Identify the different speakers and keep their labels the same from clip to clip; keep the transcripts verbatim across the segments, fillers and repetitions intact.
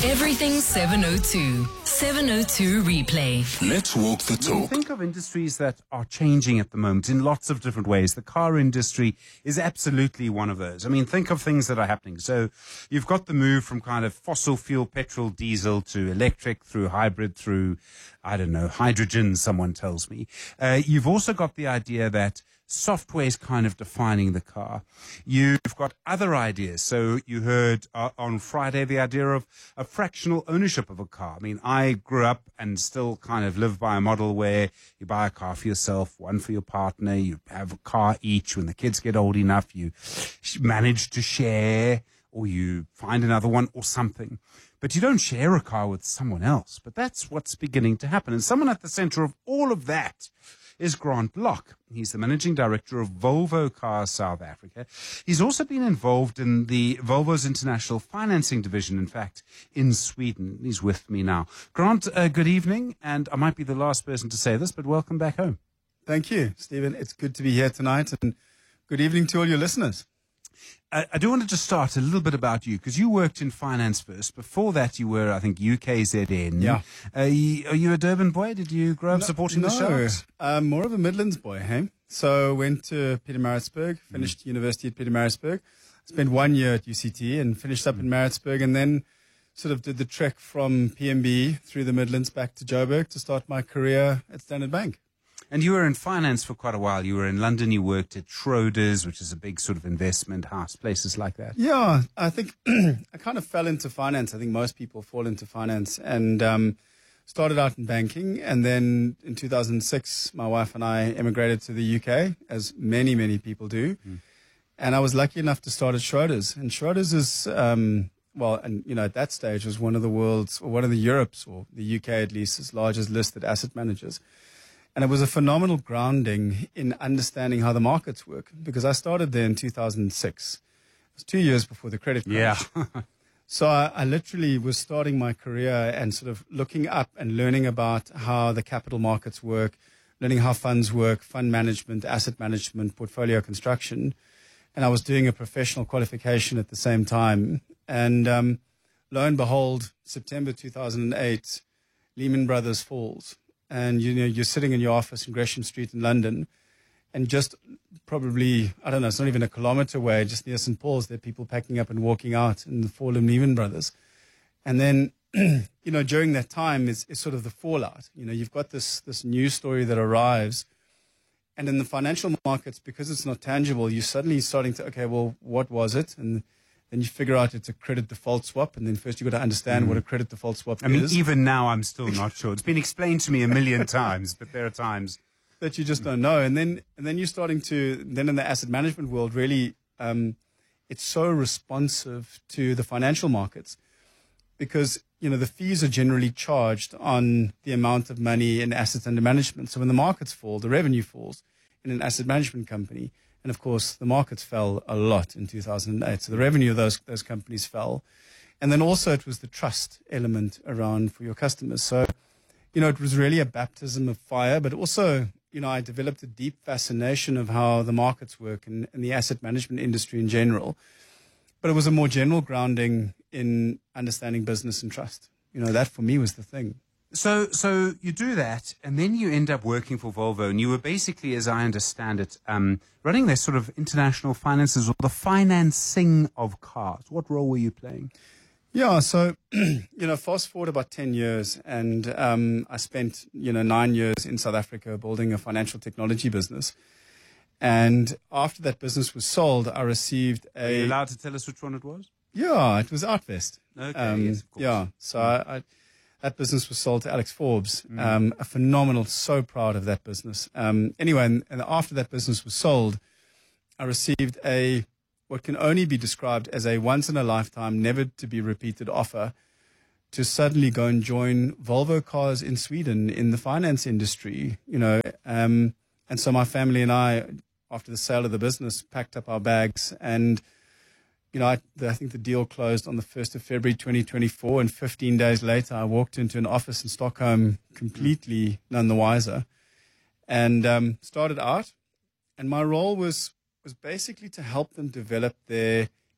Speaker 1: Everything seven oh two. seven oh two Replay.
Speaker 2: Let's walk the
Speaker 3: When you
Speaker 2: talk.
Speaker 3: think of industries that are changing at the moment in lots of different ways, the car industry is absolutely one of those. I mean, think of things that are happening. So you've got the move from kind of fossil fuel, petrol, diesel to electric, through hybrid, through, I don't know, hydrogen, someone tells me. Uh, you've also got the idea that software is kind of defining the car. You've got other ideas. So you heard uh, on Friday the idea of a fractional ownership of a car. I mean, I grew up and still kind of live by a model where you buy a car for yourself, one for your partner, you have a car each. When the kids get old enough, you manage to share, or you find another one or something. But you don't share a car with someone else. But that's what's beginning to happen. And someone at the center of all of that is Grant Block. He's the managing director of Volvo Cars South Africa. He's also been involved in the Volvo's international financing division, in fact, in Sweden. He's with me now. Grant, uh, good evening, and I might be the last person to say this, but welcome back home.
Speaker 4: Thank you, Stephen. It's good to be here tonight, and good evening to all your listeners.
Speaker 3: I, I do want to just start a little bit about you, because you worked in finance first. Before that, you were, I think, U K Z N.
Speaker 4: Yeah.
Speaker 3: Uh, you, are you a Durban boy? Did you grow up
Speaker 4: No,
Speaker 3: supporting
Speaker 4: no,
Speaker 3: the Sharks?
Speaker 4: I'm more of a Midlands boy, hey? So went to Pietermaritzburg, finished mm. university at Pietermaritzburg, spent one year at U C T and finished up mm. in Maritzburg, and then sort of did the trek from P M B through the Midlands back to Joburg to start my career at Standard Bank.
Speaker 3: And you were in finance for quite a while. You were in London. You worked at Schroders, which is a big sort of investment house, places like that.
Speaker 4: Yeah, I think I kind of fell into finance. I think most people fall into finance, and um, started out in banking. And then in two thousand six, my wife and I emigrated to the U K, as many, many people do. Mm. And I was lucky enough to start at Schroders. And Schroders is, um, well, and you know, at that stage was one of the world's, or one of the Europe's, or the U K at least, as largest listed asset managers. And it was a phenomenal grounding in understanding how the markets work, because I started there in two thousand six. It was two years before the credit crash.
Speaker 3: Yeah.
Speaker 4: So I, I literally was starting my career and sort of looking up and learning about how the capital markets work, learning how funds work, fund management, asset management, portfolio construction. And I was doing a professional qualification at the same time. And um, lo and behold, September two thousand eight, Lehman Brothers falls. And, you know, you're sitting in your office in Gresham Street in London, and just probably, I don't know, it's not even a kilometer away, just near Saint Paul's, there are people packing up and walking out in the fall of Lehman Brothers. And then, you know, during that time is, is sort of the fallout. You know, you've got this, this news story that arrives. And in the financial markets, because it's not tangible, you're suddenly starting to, okay, well, what was it? And then you figure out it's a credit default swap, and then first you've got to understand mm. what a credit default swap
Speaker 3: I mean,
Speaker 4: is.
Speaker 3: even now I'm still not sure. It's been explained to me a million times, but there are times
Speaker 4: that you just don't know. And then and then you're starting to, then in the asset management world, really, um, it's so responsive to the financial markets, because, you know, the fees are generally charged on the amount of money in assets under management. So when the markets fall, the revenue falls in an asset management company. And of course, the markets fell a lot in two thousand eight. So the revenue of those those companies fell. And then also it was the trust element around for your customers. So, you know, it was really a baptism of fire. But also, you know, I developed a deep fascination of how the markets work and, and the asset management industry in general. But it was a more general grounding in understanding business and trust. You know, that for me was the thing.
Speaker 3: So, so you do that, and then you end up working for Volvo, and you were basically, as I understand it, um, running their sort of international finances, or the financing of cars. What role were you playing?
Speaker 4: Yeah, so, you know, fast forward about ten years, and um, I spent, you know, nine years in South Africa building a financial technology business. And after that business was sold, I received a...
Speaker 3: Are you allowed to tell us which one it was?
Speaker 4: Yeah, it was Artvest.
Speaker 3: Okay,
Speaker 4: um,
Speaker 3: yes, of course.
Speaker 4: Yeah, so mm. I... I That business was sold to Alex Forbes.
Speaker 3: Mm.
Speaker 4: Um, a phenomenal, so proud of that business. Um, anyway, and, and after that business was sold, I received a, what can only be described as a once in a lifetime, never to be repeated offer to suddenly go and join Volvo Cars in Sweden in the finance industry, you know. Um, and so my family and I, after the sale of the business, packed up our bags and, you know, I, I think the deal closed on the first of February twenty twenty-four, and fifteen days later, I walked into an office in Stockholm completely none the wiser, and um, started out. And my role was was basically to help them develop their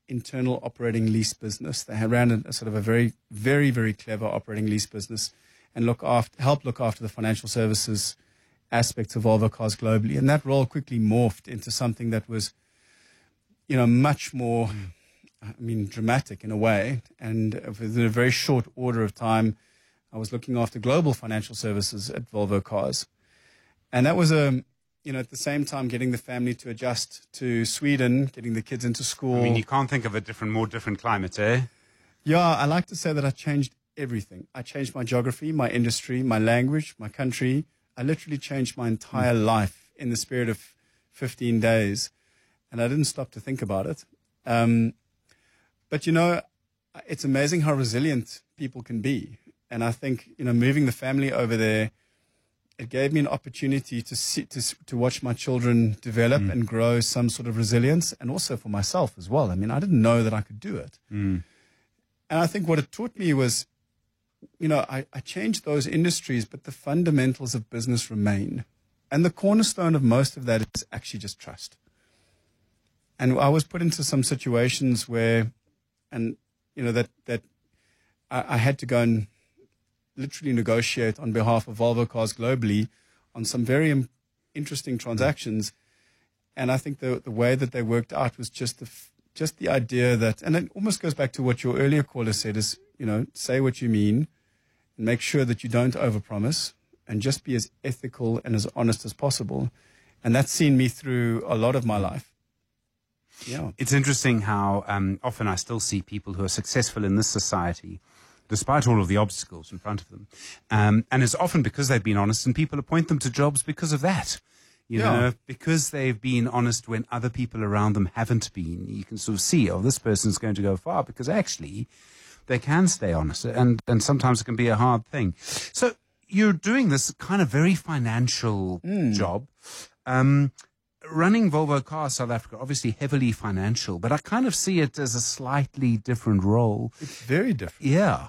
Speaker 4: internal operating lease business. They had ran a, a sort of a very, very, very clever operating lease business and look after, help look after the financial services aspects of Volvo Cars globally. And that role quickly morphed into something that was, you know, much more, I mean, dramatic in a way. And within a very short order of time, I was looking after global financial services at Volvo Cars. And that was a, you know, at the same time getting the family to adjust to Sweden, getting the kids into school.
Speaker 3: I mean, you can't think of a different, more different climate, eh?
Speaker 4: Yeah, I like to say that I changed everything. I changed my geography, my industry, my language, my country. I literally changed my entire mm. life in the spirit of fifteen days. And I didn't stop to think about it. Um, but, you know, it's amazing how resilient people can be. And I think, you know, moving the family over there, it gave me an opportunity to see, to, to watch my children develop mm. and grow some sort of resilience, and also for myself as well. I mean, I didn't know that I could do it. Mm. And I think what it taught me was, you know, I, I changed those industries, but the fundamentals of business remain. And the cornerstone of most of that is actually just trust. And I was put into some situations where, and, you know, that, that I, I had to go and literally negotiate on behalf of Volvo Cars globally on some very im- interesting transactions. And I think the the way that they worked out was just the f- just the idea that, and it almost goes back to what your earlier caller said, is, you know, say what you mean and make sure that you don't overpromise and just be as ethical and as honest as possible. And that's seen me through a lot of my life. Yeah.
Speaker 3: It's interesting how um, often I still see people who are successful in this society, despite all of the obstacles in front of them. Um, and it's often because they've been honest, and people appoint them to jobs because of that. You
Speaker 4: yeah.
Speaker 3: know, because they've been honest when other people around them haven't been. You can sort of see, oh, this person's going to go far, because actually they can stay honest. And, and sometimes it can be a hard thing. So you're doing this kind of very financial mm. job. Um, running Volvo Cars South Africa, obviously heavily financial, but I kind of see it as a slightly different role.
Speaker 4: It's very different.
Speaker 3: Yeah.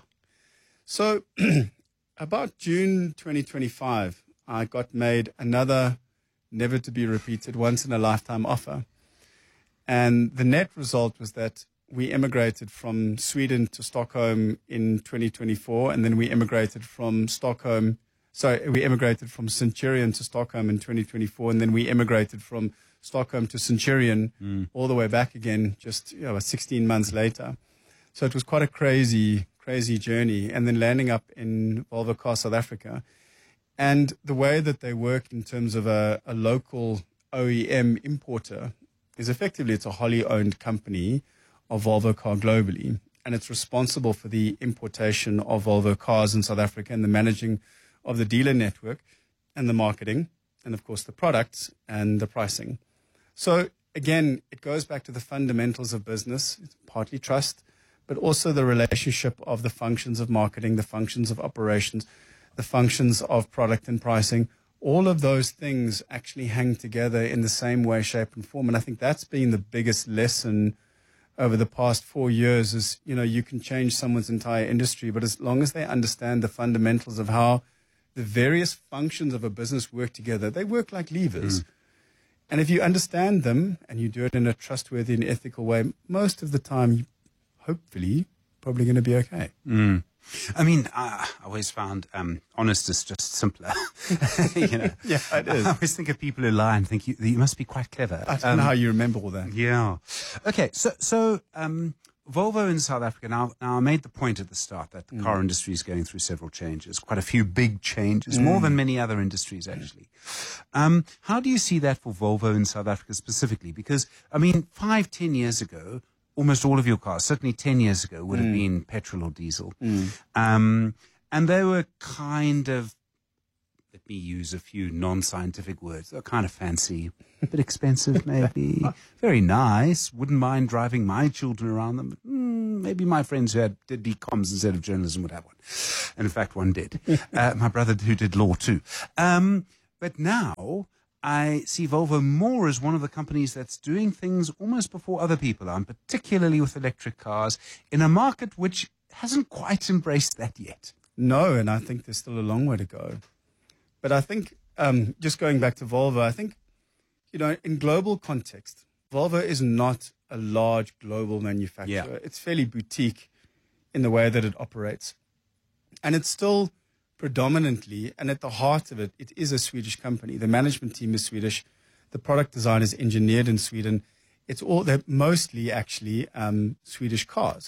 Speaker 4: So about June twenty twenty-five, I got made another never to be repeated, once in a lifetime offer. And the net result was that we immigrated from Sweden to Stockholm in twenty twenty-four, and then we immigrated from Stockholm, sorry, we immigrated from Centurion to Stockholm in twenty twenty-four, and then we immigrated from Stockholm to Centurion mm. all the way back again, just, you know, sixteen months later. So it was quite a crazy, crazy journey, and then landing up in Volvo Cars South Africa. And the way that they work in terms of a, a local O E M importer is effectively it's a wholly owned company of Volvo Car globally, and it's responsible for the importation of Volvo cars in South Africa and the managing of the dealer network and the marketing and, of course, the products and the pricing. So, again, it goes back to the fundamentals of business. It's partly trust, but also the relationship of the functions of marketing, the functions of operations, the functions of product and pricing. All of those things actually hang together in the same way, shape, and form. And I think that's been the biggest lesson over the past four years is, you know, you can change someone's entire industry, but as long as they understand the fundamentals of how the various functions of a business work together, they work like levers. Mm. And if you understand them and you do it in a trustworthy and ethical way, most of the time, you, hopefully, probably going to be okay.
Speaker 3: Mm. I mean, I always found um, honest is just simpler. you know,
Speaker 4: yeah, it is.
Speaker 3: I always think of people who lie and think you, you must be quite clever.
Speaker 4: I don't
Speaker 3: um,
Speaker 4: know how you remember all that.
Speaker 3: Yeah. Okay, so so um, Volvo in South Africa. Now, now I made the point at the start that the mm. car industry is going through several changes, quite a few big changes, mm. more than many other industries actually. Um, how do you see that for Volvo in South Africa specifically? Because I mean, five, ten years ago, almost all of your cars, certainly ten years ago, would have mm. been petrol or diesel. Mm. Um, and they were kind of, let me use a few non-scientific words, they're kind of fancy, a bit expensive maybe, very nice, wouldn't mind driving my children around them. Mm, maybe my friends who had, did B Coms instead of journalism would have one. And in fact, one did. uh, my brother who did law too. Um, but now I see Volvo more as one of the companies that's doing things almost before other people are, and particularly with electric cars, in a market which hasn't quite embraced that yet.
Speaker 4: No, and I think there's still a long way to go. But I think, um, just going back to Volvo, I think, you know, in global context, Volvo is not a large global manufacturer.
Speaker 3: Yeah.
Speaker 4: It's fairly boutique in the way that it operates. And it's still predominantly, and at the heart of it, it is a Swedish company. The management team is Swedish. The product design is engineered in Sweden. It's all, they're mostly actually um, Swedish cars.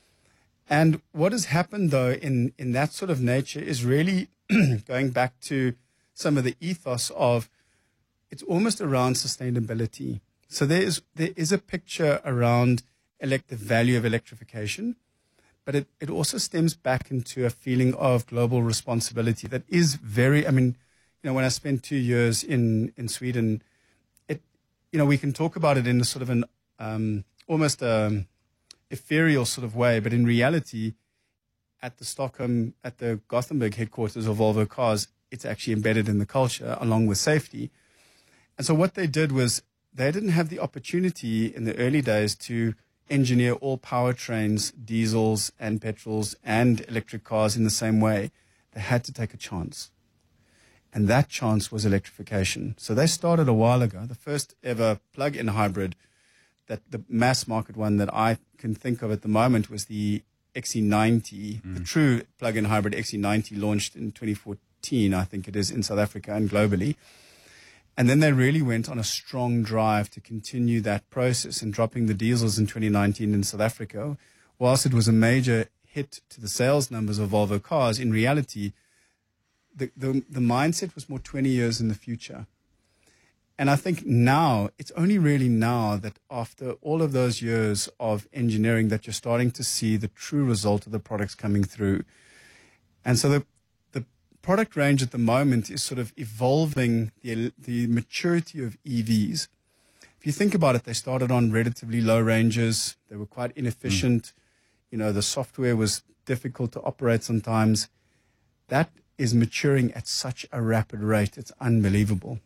Speaker 4: And what has happened, though, in, in that sort of nature is really going back to some of the ethos of it's almost around sustainability. So there is, there is a picture around elect, the value of electrification, but it, it also stems back into a feeling of global responsibility that is very, I mean, you know, when I spent two years in, in Sweden, it, you know, we can talk about it in a sort of an um, almost a ethereal sort of way, but in reality, at the Stockholm, at the Gothenburg headquarters of Volvo Cars, it's actually embedded in the culture along with safety. And so what they did was they didn't have the opportunity in the early days to engineer all powertrains, diesels and petrols and electric cars in the same way. They had to take a chance. And that chance was electrification. So they started a while ago. The first ever plug-in hybrid, that the mass market one that I can think of at the moment was the X C ninety, mm. the true plug-in hybrid X C ninety launched in twenty fourteen, I think it is, in South Africa and globally. And then they really went on a strong drive to continue that process and dropping the diesels in twenty nineteen in South Africa. Whilst it was a major hit to the sales numbers of Volvo Cars, in reality, the, the, the mindset was more twenty years in the future. And I think now, it's only really now that after all of those years of engineering that you're starting to see the true result of the products coming through. And so the product range at the moment is sort of evolving the, the maturity of E Vs. If you think about it, they started on relatively low ranges. They were quite inefficient. Mm. You know, the software was difficult to operate sometimes. That is maturing at such a rapid rate. It's unbelievable.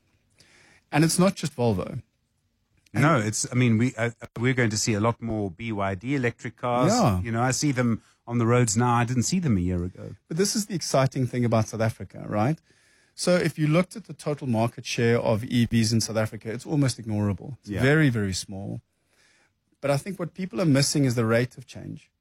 Speaker 4: And it's not just Volvo. And
Speaker 3: no, it's, I mean, we, uh, we're going to see a lot more B Y D electric cars.
Speaker 4: Yeah.
Speaker 3: You know, I see them on the roads now. I didn't see them a year ago.
Speaker 4: But this is the exciting thing about South Africa, right? So if you looked at the total market share of E Vs in South Africa, it's almost ignorable. It's yeah. very, very small. But I think what people are missing is the rate of change.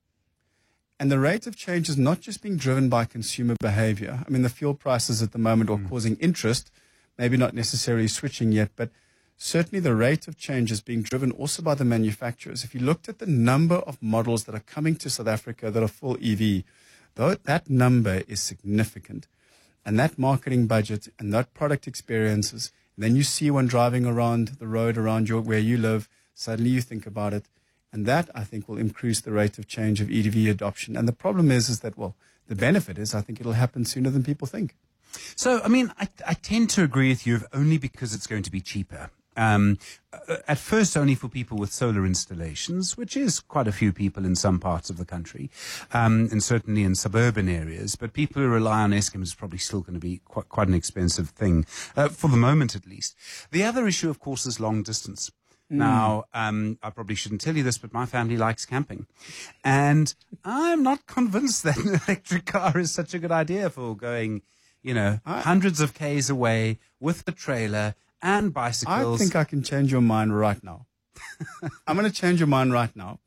Speaker 4: And the rate of change is not just being driven by consumer behavior. I mean, the fuel prices at the moment are mm. causing interest, maybe not necessarily switching yet, but certainly the rate of change is being driven also by the manufacturers. If you looked at the number of models that are coming to South Africa that are full E V, though, that number is significant. And that marketing budget and that product experiences, and then you see one driving around the road around your, where you live, suddenly you think about it. And that, I think, will increase the rate of change of E V adoption. And the problem is, is that, well, the benefit is I think it'll happen sooner than people think.
Speaker 3: So, I mean, I, I tend to agree with you only because it's going to be cheaper. Um, at first only for people with solar installations, which is quite a few people in some parts of the country, um, and certainly in suburban areas. But people who rely on Eskom is probably still going to be quite, quite an expensive thing, uh, for the moment at least. The other issue, of course, is long distance. Mm. Now, um, I probably shouldn't tell you this, but my family likes camping. And I'm not convinced that an electric car is such a good idea for going, you know, I, hundreds of Ks away with the trailer and bicycles.
Speaker 4: I think I can change your mind right now. I'm going to change your mind right now.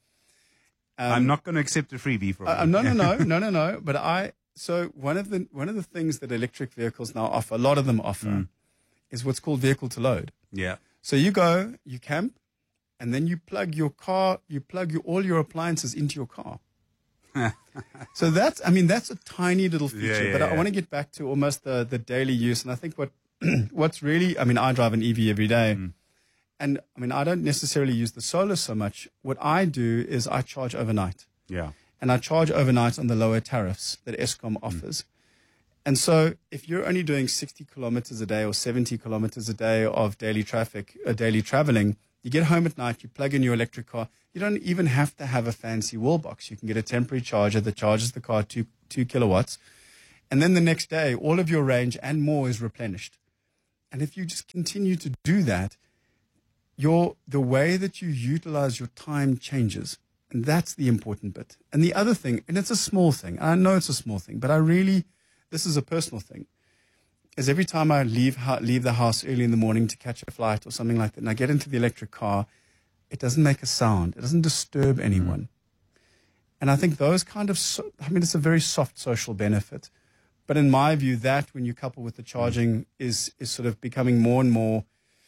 Speaker 3: Um, I'm not going to accept a freebie from
Speaker 4: uh,
Speaker 3: you.
Speaker 4: No, no, no, no, no, no. But I, so one of the one of the things that electric vehicles now offer, a lot of them offer, mm. is what's called vehicle to load.
Speaker 3: Yeah.
Speaker 4: So you go, you camp, and then you plug your car, you plug your, all your appliances into your car. So that's, I mean, that's a tiny little feature. Yeah, yeah, but I,
Speaker 3: yeah.
Speaker 4: I want to get back to almost the the daily use, and I think what. What's really, I mean, I drive an E V every day. Mm. And I mean, I don't necessarily use the solar so much. What I do is I charge overnight.
Speaker 3: Yeah.
Speaker 4: And I charge overnight on the lower tariffs that Eskom offers. Mm. And so if you're only doing sixty kilometers a day or seventy kilometers a day of daily traffic, uh, daily traveling, you get home at night, you plug in your electric car. You don't even have to have a fancy wall box. You can get a temporary charger that charges the car two, two kilowatts. And then the next day, all of your range and more is replenished. And if you just continue to do that, your the way that you utilize your time changes. And that's the important bit. And the other thing, and it's a small thing, and I know it's a small thing, but I really, this is a personal thing, is every time I leave leave the house early in the morning to catch a flight or something like that, and I get into the electric car, It doesn't make a sound. It doesn't disturb anyone. Mm. And I think those kind of, so, I mean, it's a very soft social benefit. But in my view, that when you couple with the charging is is sort of becoming more and more,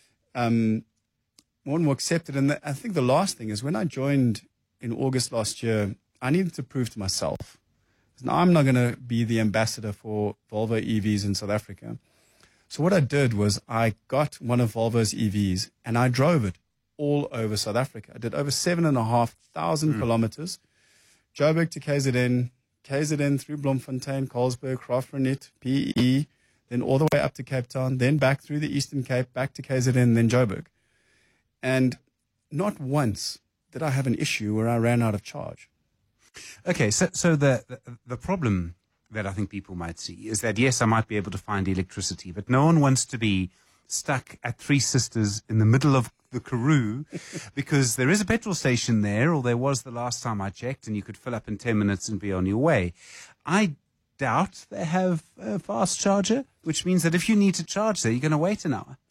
Speaker 4: um, more and more accepted. And the, I think the last thing is when I joined in August last year, I needed to prove to myself. Now, I'm not going to be the ambassador for Volvo E Vs in South Africa. So what I did was I got one of Volvo's E Vs and I drove it all over South Africa. I did over seven and a half thousand mm. kilometers, Joburg to K Z N, K Z N through Bloemfontein, Colesberg, Graaff-Reinet, P E, then all the way up to Cape Town, then back through the Eastern Cape, back to K Z N, then Joburg. And not once did I have an issue where I ran out of charge.
Speaker 3: Okay, so so the, the the problem that I think people might see is that, yes, I might be able to find electricity, but no one wants to be stuck at Three Sisters in the middle of the Karoo because there is a petrol station there, or there was the last time I checked, and you could fill up in ten minutes and be on your way. I doubt they have a fast charger, which means that if you need to charge there, you're going to wait an hour.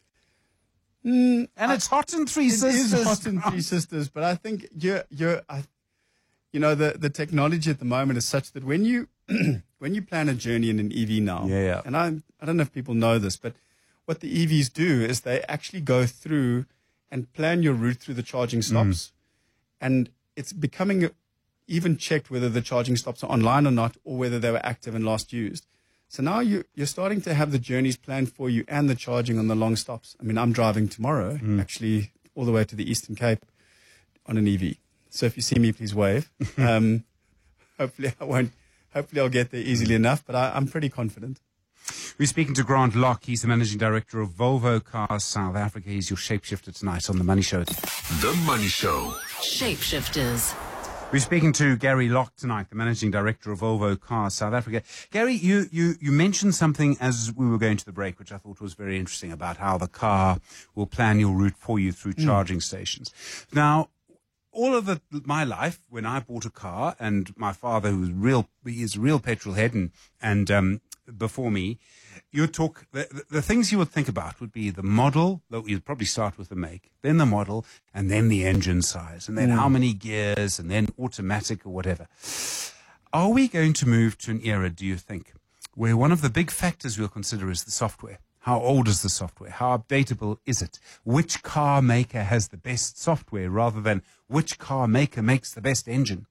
Speaker 4: Mm,
Speaker 3: and
Speaker 4: I,
Speaker 3: it's hot in Three
Speaker 4: it
Speaker 3: Sisters.
Speaker 4: It is hot in Three Sisters, but I think you're, you're, I, you know, the, the technology at the moment is such that when you when you plan a journey in an E V now,
Speaker 3: yeah, yeah.
Speaker 4: and I I don't know if people know this, but what the E Vs do is they actually go through and plan your route through the charging stops, mm. and it's becoming even checked whether the charging stops are online or not, or whether they were active and last used. So now you, you're starting to have the journeys planned for you and the charging on the long stops. I mean, I'm driving tomorrow, mm. actually, all the way to the Eastern Cape on an E V. So if you see me, please wave. Um, hopefully I won't. Hopefully I'll get there easily enough, but I, I'm pretty confident.
Speaker 3: We're speaking to Grant Lock. He's the managing director of Volvo Cars South Africa. He's your shapeshifter tonight on The Money Show.
Speaker 1: The Money Show. Shapeshifters.
Speaker 3: We're speaking to Gary Lock tonight, the managing director of Volvo Cars South Africa. Gary, you, you, you mentioned something as we were going to the break, which I thought was very interesting, about how the car will plan your route for you through mm. charging stations. Now, all of the, my life, when I bought a car, and my father, who was real, he is a real petrol head, and, and um, before me, you would talk, the, the things you would think about would be the model, you'd probably start with the make, then the model, and then the engine size, and then mm. how many gears, and then automatic or whatever. Are we going to move to an era, do you think, where one of the big factors we'll consider is the software? How old is the software? How updatable is it? Which car maker has the best software, rather than which car maker makes the best engine?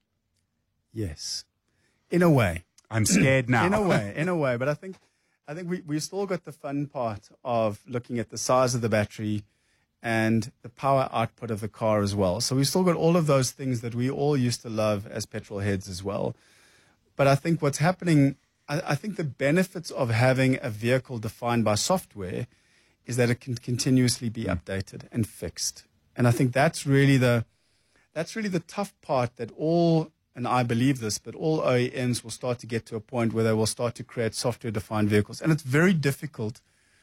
Speaker 4: Yes, in a way.
Speaker 3: I'm scared now.
Speaker 4: in a way, in a way. But I think I think we, we've still got the fun part of looking at the size of the battery and the power output of the car as well. So we've still got all of those things that we all used to love as petrol heads as well. But I think what's happening, I, I think the benefits of having a vehicle defined by software is that it can continuously be updated and fixed. And I think that's really the that's really the tough part that all, and I believe this, but all O E Ms will start to get to a point where they will start to create software-defined vehicles. And it's very difficult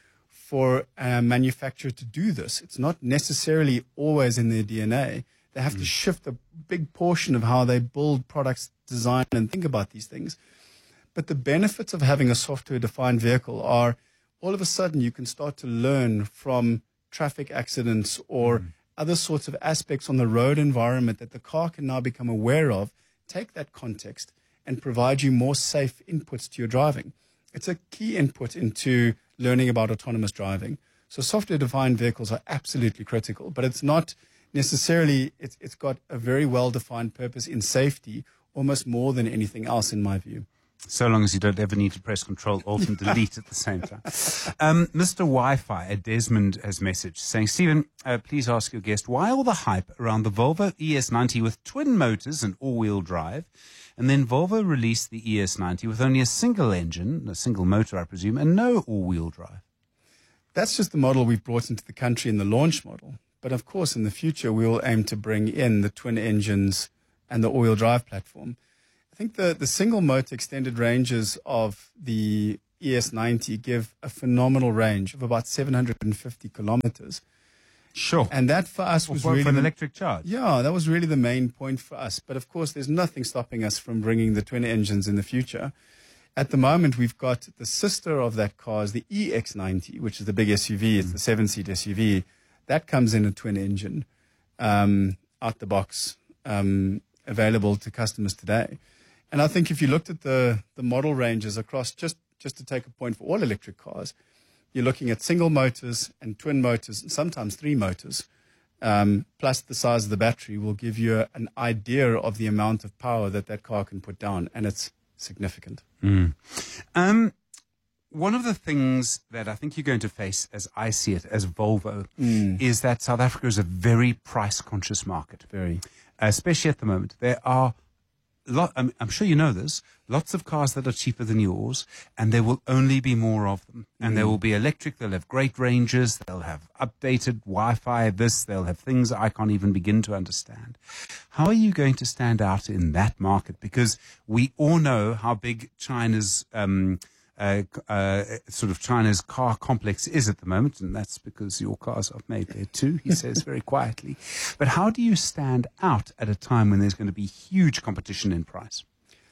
Speaker 4: for a manufacturer to do this. It's not necessarily always in their D N A. They have mm. to shift a big portion of how they build products, design, and think about these things. But the benefits of having a software-defined vehicle are all of a sudden you can start to learn from traffic accidents or mm. other sorts of aspects on the road environment that the car can now become aware of, take that context, and provide you more safe inputs to your driving. It's a key input into learning about autonomous driving. So software-defined vehicles are absolutely critical, but it's not necessarily, it's, it's got a very well-defined purpose in safety, almost more than anything else in my view.
Speaker 3: So long as you don't ever need to press Control, Alt, and Delete at the same time. Um, Mister Wi-Fi at Desmond has messaged saying, Stephen, uh, please ask your guest, why all the hype around the Volvo E S ninety with twin motors and all-wheel drive, and then Volvo released the E S ninety with only a single engine, a single motor, I presume, and no all-wheel drive?
Speaker 4: That's just the model we've brought into the country in the launch model. But of course, in the future, we will aim to bring in the twin engines and the all-wheel drive platform. I think the, the single motor extended ranges of the E S ninety give a phenomenal range of about seven hundred fifty kilometers.
Speaker 3: Sure.
Speaker 4: And that for us was
Speaker 3: for,
Speaker 4: really
Speaker 3: for an
Speaker 4: the,
Speaker 3: electric charge.
Speaker 4: Yeah, that was really the main point for us. But of course, there's nothing stopping us from bringing the twin engines in the future. At the moment, we've got the sister of that car is the E X ninety, which is the big S U V. It's mm. the seven-seat S U V. That comes in a twin engine. Um, out the box um, available to customers today. And I think if you looked at the, the model ranges across, just, just to take a point for all electric cars, you're looking at single motors and twin motors, and sometimes three motors, um, plus the size of the battery will give you a, an idea of the amount of power that that car can put down, and it's significant.
Speaker 3: Mm. Um, one of the things that I think you're going to face, as I see it, as Volvo, mm. is that South Africa is a very price-conscious market.
Speaker 4: Very.
Speaker 3: Especially at the moment. There are, lot, I'm, I'm sure you know this, lots of cars that are cheaper than yours, and there will only be more of them. And mm. they will be electric, they'll have great ranges, they'll have updated Wi-Fi, this, they'll have things I can't even begin to understand. How are you going to stand out in that market? Because we all know how big China's um, uh, uh, sort of China's car complex is at the moment, and that's because your cars are made there too, he says very quietly. But how do you stand out at a time when there's going to be huge competition in price?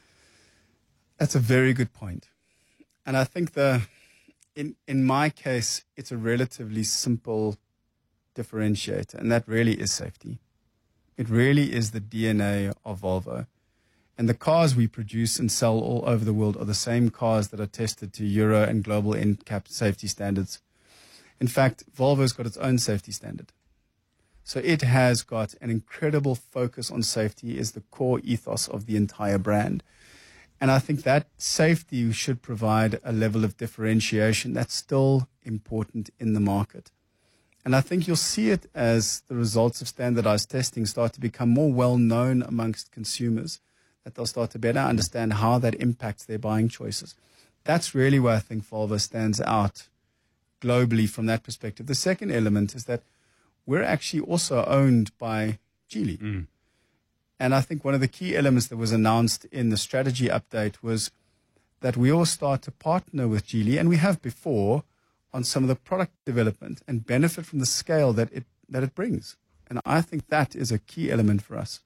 Speaker 4: That's a very good point. And I think the in in my case, it's a relatively simple differentiator, and that really is safety. It really is the D N A of Volvo. And the cars we produce and sell all over the world are the same cars that are tested to Euro and global N C A P safety standards. In fact, Volvo's got its own safety standard. So it has got an incredible focus on safety as the core ethos of the entire brand. And I think that safety should provide a level of differentiation that's still important in the market. And I think you'll see it as the results of standardized testing start to become more well-known amongst consumers, that they'll start to better understand how that impacts their buying choices. That's really where I think Volvo stands out globally from that perspective. The second element is that we're actually also owned by Geely. Mm. And I think one of the key elements that was announced in the strategy update was that we all start to partner with Geely, and we have before, on some of the product development and benefit from the scale that it that it brings. And I think that is a key element for us.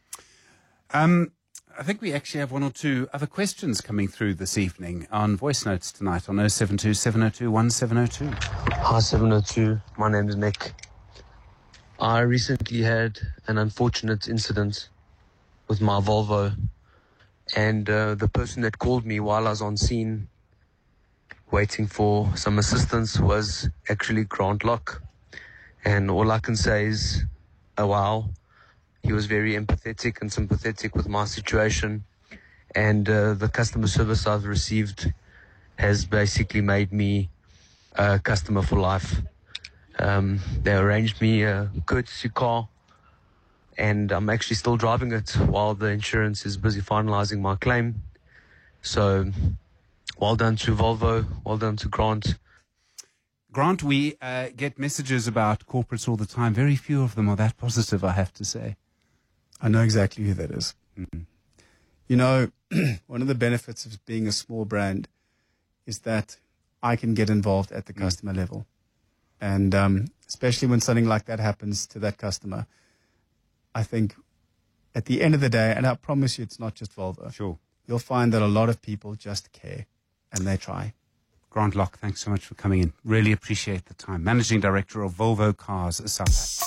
Speaker 3: Um, I think we actually have one or two other questions coming through this evening on voice notes tonight on oh seven two, seven oh two, one seven oh two.
Speaker 2: Hi, seven oh two. My name is Nick. I recently had an unfortunate incident with my Volvo, and uh, the person that called me while I was on scene waiting for some assistance was actually Grant Locke. And all I can say is, oh wow, he was very empathetic and sympathetic with my situation, and uh, the customer service I've received has basically made me a customer for life. Um, they arranged me a courtesy car, and I'm actually still driving it while the insurance is busy finalizing my claim. So well done to Volvo, well done to Grant.
Speaker 3: Grant, we uh, get messages about corporates all the time. Very few of them are that positive, I have to say.
Speaker 4: I know exactly who that is. Mm-hmm. You know, one of the benefits of being a small brand is that I can get involved at the mm. customer level. And um, especially when something like that happens to that customer, I think at the end of the day, and I promise you it's not just Volvo.
Speaker 3: Sure.
Speaker 4: You'll find that a lot of people just care, and they try.
Speaker 3: Grant Locke, thanks so much for coming in. Really appreciate the time. Managing Director of Volvo Cars South Africa.